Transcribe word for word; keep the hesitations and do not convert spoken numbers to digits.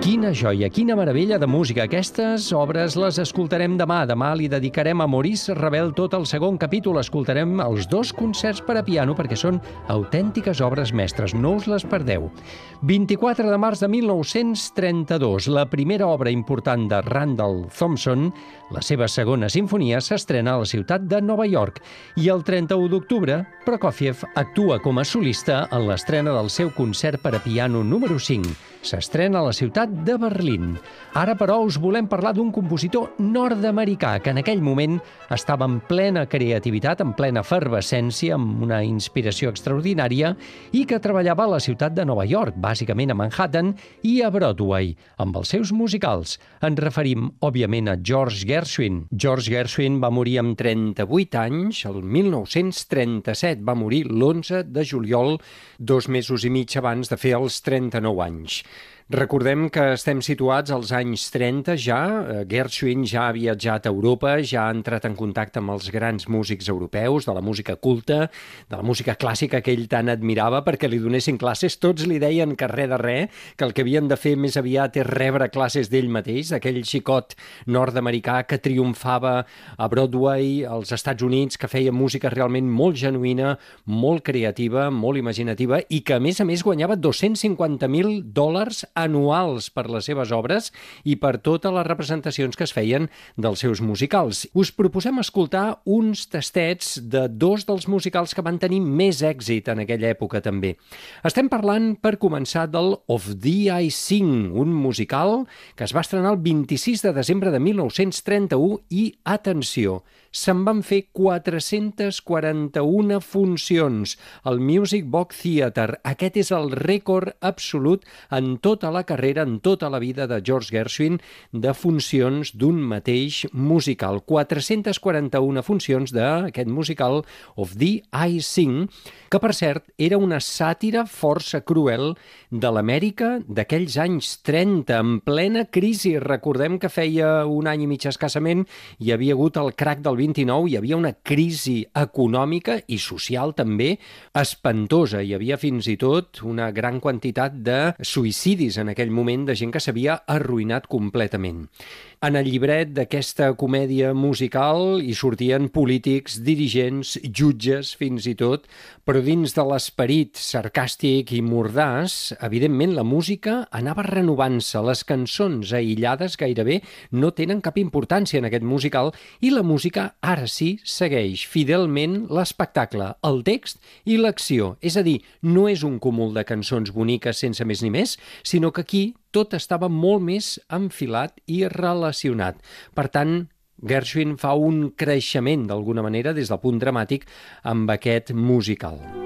Quina joia, quina meravella de música. Aquestes obres les escoltarem demà. Demà li dedicarem a Maurice Ravel tot el segon capítol. Escoltarem els dos concerts per a piano perquè són autèntiques obres mestres. No us les perdeu. vint-i-quatre de març de mil nou-cents trenta-dos, la primera obra important de Randall Thompson, la seva segona sinfonia, s'estrena a la ciutat de Nova York. I el trenta-u d'octubre, Prokofiev actua com a solista en l'estrena del seu concert per a piano número cinc. S'estrena a la ciutat de Berlín. Ara, però, us volem parlar d'un compositor nord-americà que en aquell moment estava en plena creativitat, en plena efervescència, amb una inspiració extraordinària, i que treballava a la ciutat de Nova York, bàsicament a Manhattan i a Broadway, amb els seus musicals. Ens referim, òbviament, a George Gershwin. George Gershwin va morir amb trenta-vuit anys, el mil nou-cents trenta-set. Va morir l'onze de juliol, dos mesos i mig abans de fer els trenta-nou anys. Recordem que estem situats als anys trenta ja. Gershwin ja ha viatjat a Europa, ja ha entrat en contacte amb els grans músics europeus, de la música culta, de la música clàssica que ell tant admirava perquè li donessin classes. Tots li deien que res de res, que el que havien de fer més aviat és rebre classes d'ell mateix, aquell xicot nord-americà que triomfava a Broadway, als Estats Units, que feia música realment molt genuïna, molt creativa, molt imaginativa i que, a més a més, guanyava dos-cents cinquanta mil dòlars anuals per les seves obres i per totes les representacions que es feien dels seus musicals. Us proposem escoltar uns tastets de dos dels musicals que van tenir més èxit en aquella època també. Estem parlant, per començar, del Of Thee I Sing, un musical que es va estrenar el vint-i-sis de desembre de mil nou-cents trenta-u i, atenció, se'n van fer quatre-cents quaranta-una funcions al Music Box Theatre. Aquest és el rècord absolut en tota la carrera, en tota la vida de George Gershwin, de funcions d'un mateix musical. quatre-cents quaranta-una funcions d'aquest musical Of Thee I Sing, que, per cert, era una sàtira força cruel de l'Amèrica d'aquells anys trenta, en plena crisi. Recordem que feia un any i mig escassament hi havia hagut el crac del vint-i-nou, hi havia una crisi econòmica i social també espantosa. Hi havia fins i tot una gran quantitat de suïcidis en aquell moment, de gent que s'havia arruïnat completament. En el llibret d'aquesta comèdia musical hi sortien polítics, dirigents, jutges, fins i tot, però dins de l'esperit sarcàstic i mordàs, evidentment la música anava renovant-se. Les cançons aïllades gairebé no tenen cap importància en aquest musical i la música ara sí segueix fidelment l'espectacle, el text i l'acció. És a dir, no és un cúmul de cançons boniques sense més ni més, sinó que aquí tot estava molt més enfilat i relacionat. Per tant, Gershwin fa un creixement, d'alguna manera, des del punt dramàtic amb aquest musical.